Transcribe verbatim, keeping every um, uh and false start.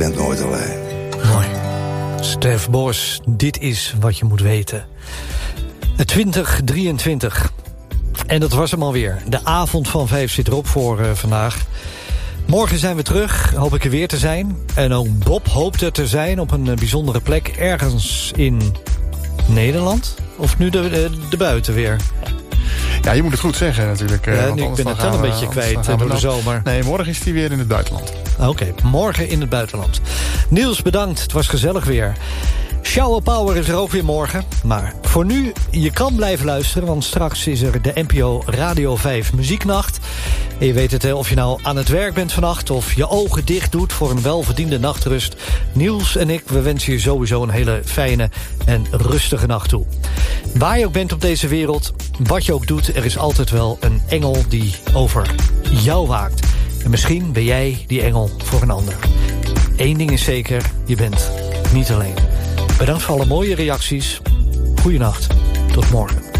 bent nooit alleen. Mooi. Stef Bos, dit is wat je moet weten. twintig drieëntwintig. En dat was hem alweer. De avond van vijf zit erop voor uh, vandaag. Morgen zijn we terug, hoop ik er weer te zijn. En ook Bob hoopt er te zijn op een uh, bijzondere plek. Ergens in Nederland. Of nu de, de, de buiten weer. Ja, je moet het goed zeggen natuurlijk. Ja, nu, ik ben het wel een beetje kwijt door de zomer. Nee, morgen is hij weer in het buitenland. Oké, okay, morgen in het buitenland. Niels, bedankt. Het was gezellig weer. Shower Power is er ook weer morgen. Maar voor nu, je kan blijven luisteren, want straks is er de N P O Radio vijf Muzieknacht. En je weet het, hè, of je nou aan het werk bent vannacht of je ogen dicht doet voor een welverdiende nachtrust. Niels en ik, we wensen je sowieso een hele fijne en rustige nacht toe. Waar je ook bent op deze wereld, wat je ook doet, er is altijd wel een engel die over jou waakt. En misschien ben jij die engel voor een ander. Eén ding is zeker, je bent niet alleen. Bedankt voor alle mooie reacties. Goeienacht, tot morgen.